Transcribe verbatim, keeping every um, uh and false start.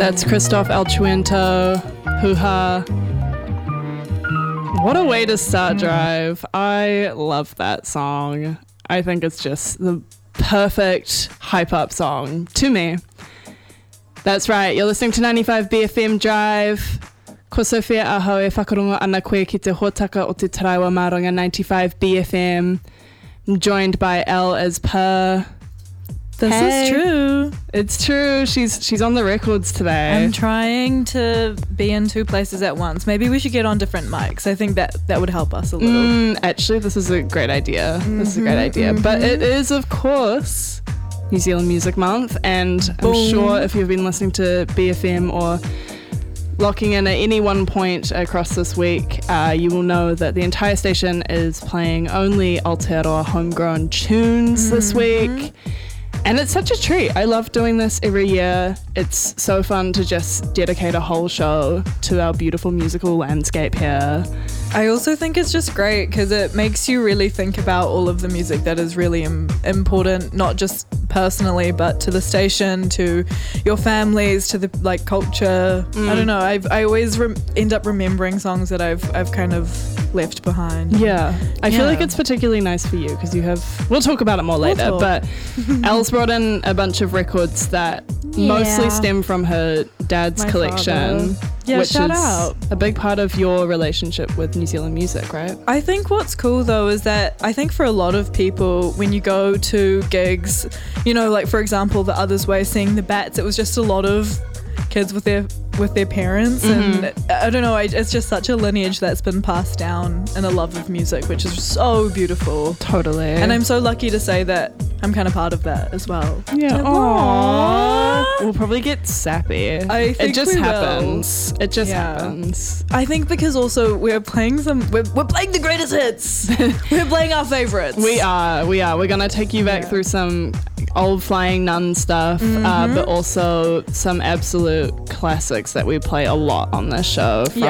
That's Christoph Alchuento, Hoo-Ha. What a way to start Drive. I love that song. I think it's just the perfect hype-up song to me. That's right, you're listening to ninety-five B F M Drive. Ko Sophia Aho e whakarongo ana koe ki te hōtaka o te Taraiwa Maranga ninety-five B F M. I'm joined by Elle as per. This hey. is true. It's true. She's she's on the records today. I'm trying to be in two places at once. Maybe we should get on different mics. I think that that would help us a little. Mm, actually, this is a great idea. Mm-hmm, this is a great idea. Mm-hmm. But it is, of course, New Zealand Music Month. And Boom. I'm sure if you've been listening to B F M or locking in at any one point across this week, uh, you will know that the entire station is playing only Aotearoa homegrown tunes mm-hmm. this week. And it's such a treat. I love doing this every year. It's so fun to just dedicate a whole show to our beautiful musical landscape here. I also think it's just great because it makes you really think about all of the music that is really Im- important, not just personally, but to the station, to your families, to the like culture. Mm. I don't know. I I always rem- end up remembering songs that I've I've kind of left behind. Yeah, I yeah. feel like it's particularly nice for you because you have. We'll talk about it more later. We'll but Elle's brought in a bunch of records that yeah. mostly stem from her dad's My collection. Father. Yeah, which shout is out. a big part of your relationship with New Zealand music, right? I think what's cool though is that I think for a lot of people, when you go to gigs, you know, like for example, the Others Way seeing the Bats, it was just a lot of kids with their with their parents mm-hmm. and I don't know, it's just such a lineage that's been passed down and a love of music, which is so beautiful. Totally. And I'm so lucky to say that I'm kind of part of that as well. Yeah. Aww. We'll probably get sappy. I think it just we happens. Will. It just yeah. happens. I think because also we're playing some, we're, we're playing the greatest hits. We're playing our favorites. We are. We are. We're gonna take you back yeah. through some old Flying Nun stuff, mm-hmm. uh, but also some absolute classics that we play a lot on this show from